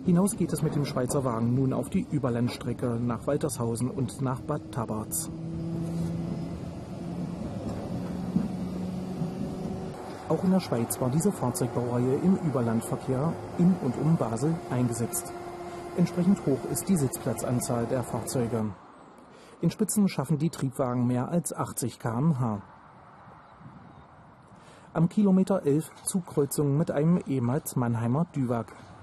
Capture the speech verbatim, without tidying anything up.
Hinaus geht es mit dem Schweizer Wagen nun auf die Überlandstrecke nach Waltershausen und nach Bad Tabarz. Auch in der Schweiz war diese Fahrzeugbaureihe im Überlandverkehr in und um Basel eingesetzt. Entsprechend hoch ist die Sitzplatzanzahl der Fahrzeuge. In Spitzen schaffen die Triebwagen mehr als achtzig Kilometer pro Stunde. Am Kilometer elf Zugkreuzung mit einem ehemals Mannheimer Duewag.